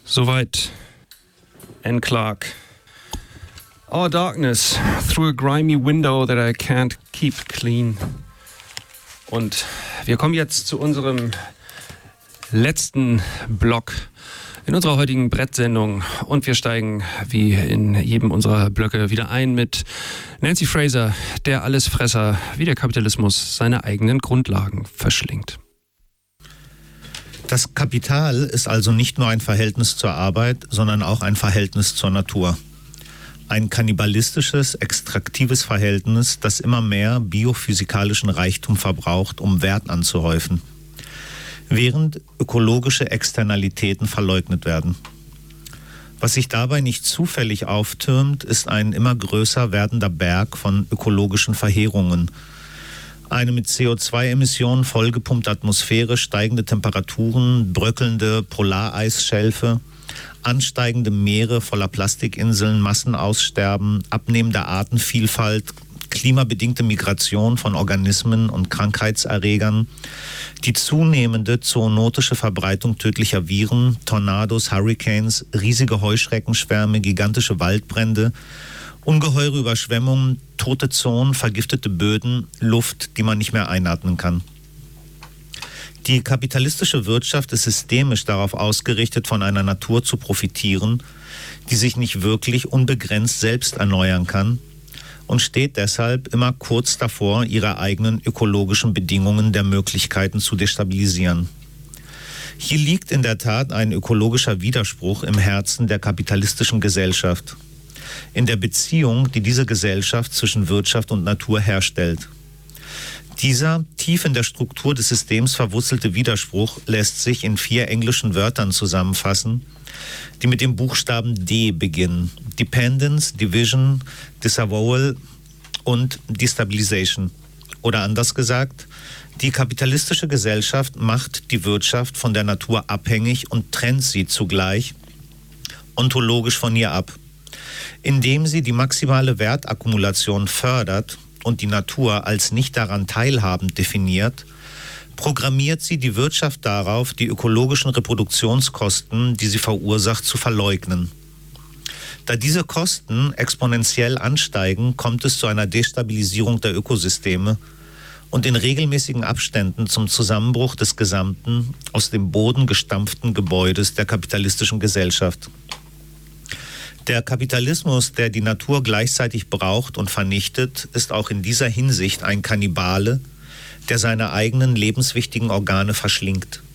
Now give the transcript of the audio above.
Soweit Anne Clark. Our darkness through a grimy window that I can't keep clean. Und wir kommen jetzt zu unserem letzten Block in unserer heutigen Brettsendung. Und wir steigen wie in jedem unserer Blöcke wieder ein mit Nancy Fraser, der Allesfresser, wie der Kapitalismus seine eigenen Grundlagen verschlingt. Das Kapital ist also nicht nur ein Verhältnis zur Arbeit, sondern auch ein Verhältnis zur Natur. Ein kannibalistisches, extraktives Verhältnis, das immer mehr biophysikalischen Reichtum verbraucht, um Wert anzuhäufen, während ökologische Externalitäten verleugnet werden. Was sich dabei nicht zufällig auftürmt, ist ein immer größer werdender Berg von ökologischen Verheerungen. Eine mit CO2-Emissionen vollgepumpte Atmosphäre, steigende Temperaturen, bröckelnde Polareisschelfe, ansteigende Meere voller Plastikinseln, Massenaussterben, abnehmende Artenvielfalt, klimabedingte Migration von Organismen und Krankheitserregern, die zunehmende zoonotische Verbreitung tödlicher Viren, Tornados, Hurricanes, riesige Heuschreckenschwärme, gigantische Waldbrände, ungeheure Überschwemmungen, tote Zonen, vergiftete Böden, Luft, die man nicht mehr einatmen kann. Die kapitalistische Wirtschaft ist systemisch darauf ausgerichtet, von einer Natur zu profitieren, die sich nicht wirklich unbegrenzt selbst erneuern kann und steht deshalb immer kurz davor, ihre eigenen ökologischen Bedingungen der Möglichkeiten zu destabilisieren. Hier liegt in der Tat ein ökologischer Widerspruch im Herzen der kapitalistischen Gesellschaft, in der Beziehung, die diese Gesellschaft zwischen Wirtschaft und Natur herstellt. Dieser tief in der Struktur des Systems verwurzelte Widerspruch lässt sich in 4 englischen Wörtern zusammenfassen, die mit dem Buchstaben D beginnen: Dependence, Division, Disavowal und Destabilization. Oder anders gesagt, die kapitalistische Gesellschaft macht die Wirtschaft von der Natur abhängig und trennt sie zugleich ontologisch von ihr ab. Indem sie die maximale Wertakkumulation fördert und die Natur als nicht daran teilhabend definiert, programmiert sie die Wirtschaft darauf, die ökologischen Reproduktionskosten, die sie verursacht, zu verleugnen. Da diese Kosten exponentiell ansteigen, kommt es zu einer Destabilisierung der Ökosysteme und in regelmäßigen Abständen zum Zusammenbruch des gesamten, aus dem Boden gestampften Gebäudes der kapitalistischen Gesellschaft. Der Kapitalismus, der die Natur gleichzeitig braucht und vernichtet, ist auch in dieser Hinsicht ein Kannibale, der seine eigenen lebenswichtigen Organe verschlingt.